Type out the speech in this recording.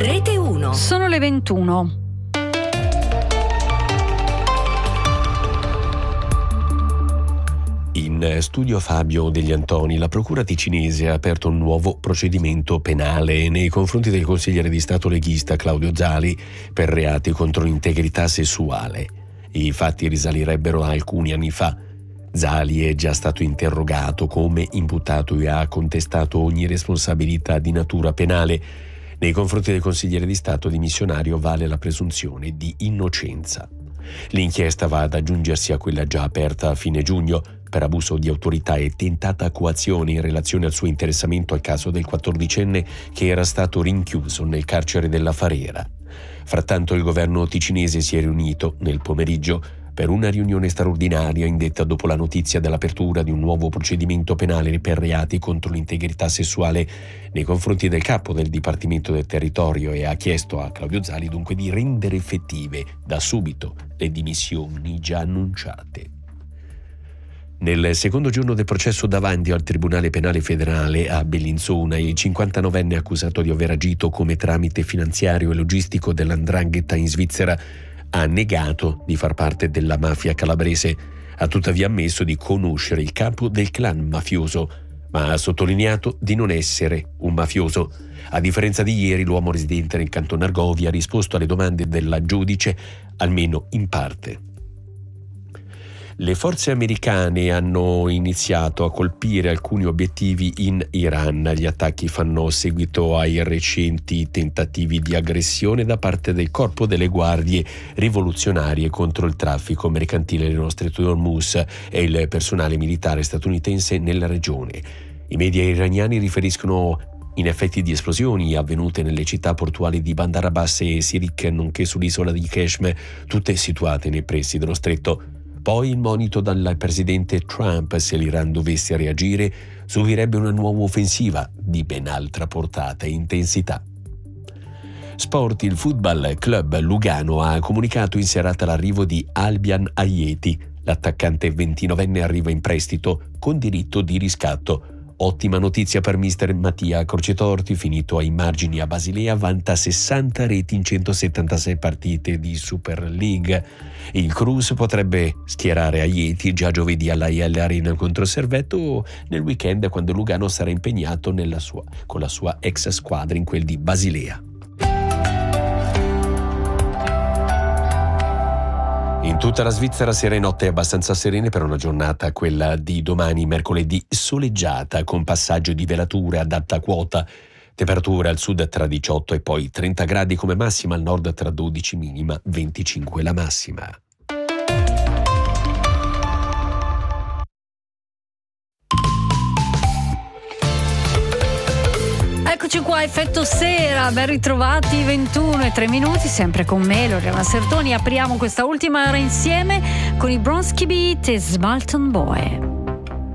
Rete 1. Sono le 21. In studio Fabio Degli Antoni, la Procura ticinese ha aperto un nuovo procedimento penale nei confronti del consigliere di Stato leghista Claudio Zali per reati contro l'integrità sessuale. I fatti risalirebbero a alcuni anni fa. Zali è già stato interrogato come imputato e ha contestato ogni responsabilità di natura penale. Nei confronti del consigliere di Stato dimissionario vale la presunzione di innocenza. L'inchiesta va ad aggiungersi a quella già aperta a fine giugno per abuso di autorità e tentata coazione in relazione al suo interessamento al caso del 14enne che era stato rinchiuso nel carcere della Farera. Frattanto il governo ticinese si è riunito nel pomeriggio per una riunione straordinaria indetta dopo la notizia dell'apertura di un nuovo procedimento penale per reati contro l'integrità sessuale nei confronti del capo del Dipartimento del Territorio e ha chiesto a Claudio Zali dunque di rendere effettive da subito le dimissioni già annunciate. Nel secondo giorno del processo davanti al Tribunale Penale Federale a Bellinzona, il 59enne accusato di aver agito come tramite finanziario e logistico dell''ndrangheta in Svizzera ha negato di far parte della mafia calabrese. Ha tuttavia ammesso di conoscere il capo del clan mafioso, ma ha sottolineato di non essere un mafioso. A differenza di ieri, l'uomo residente nel canton Argovia ha risposto alle domande della giudice, almeno in parte. Le forze americane hanno iniziato a colpire alcuni obiettivi in Iran. Gli attacchi fanno seguito ai recenti tentativi di aggressione da parte del corpo delle guardie rivoluzionarie contro il traffico mercantile nello stretto di Hormuz e il personale militare statunitense nella regione. I media iraniani riferiscono in effetti di esplosioni avvenute nelle città portuali di Bandar Abbas e Sirik, nonché sull'isola di Keshm, tutte situate nei pressi dello stretto. Poi il monito dal presidente Trump: se l'Iran dovesse reagire, subirebbe una nuova offensiva di ben altra portata e intensità. Sport: il Football Club Lugano ha comunicato in serata l'arrivo di Albian Ayeti. L'attaccante 29enne arriva in prestito con diritto di riscatto. Ottima notizia per mister Mattia Crocetorti, finito ai margini a Basilea, vanta 60 reti in 176 partite di Super League. Il Cruz potrebbe schierare Ayeti già giovedì alla IL Arena contro Servetto nel weekend, quando Lugano sarà impegnato con la sua ex squadra in quel di Basilea. In tutta la Svizzera sera e notte abbastanza serene per una giornata, quella di domani mercoledì, soleggiata con passaggio di velature ad alta quota. Temperature al sud tra 18 e poi 30 gradi come massima, al nord tra 12 minima, 25 la massima. Eccoci qua, effetto sera, ben ritrovati, 21:03, sempre con me, Lorena Sertoni. Apriamo questa ultima ora insieme con i Bronski Beat e Smalton Boy.